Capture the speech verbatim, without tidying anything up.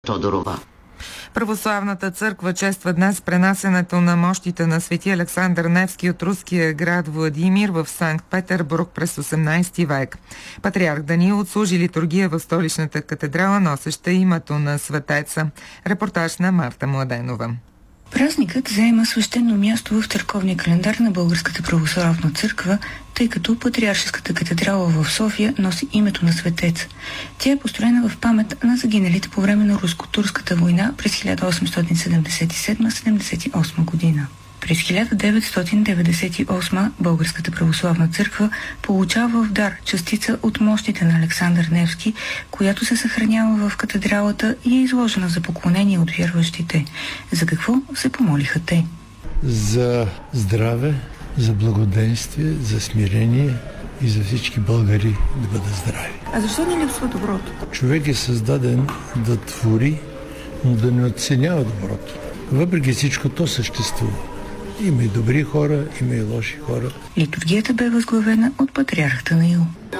Тодорова. Православната църква чества днес пренасенето на мощите на свети Александър Невски от руския град Владимир в Санкт-Петербург през осемнайсети век. Патриарх Даниил отслужи литургия в столичната катедрала, носеща името на светеца. Репортаж на Марта Младенова. Празникът заема свещено място в църковния календар на Българската православна църква, тъй като Патриаршеската катедрала в София носи името на светец. Тя е построена в памет на загиналите по време на руско-турската война през хиляда осемстотин седемдесет и седма - седемдесет и осма година. През хиляда деветстотин деветдесет и осма Българската православна църква получава в дар частица от мощите на Александър Невски, която се съхранява в катедралата и е изложена за поклонение от вярващите. За какво се помолиха те? За здраве, за благоденствие, за смирение и за всички българи да бъдат здрави. А защо ни липсва доброто? Човек е създаден да твори, но да не оценява доброто. Въпреки всичко то съществува. Има и добри хора, има и лоши хора. Литургията бе възглавена от патриарх Даниил.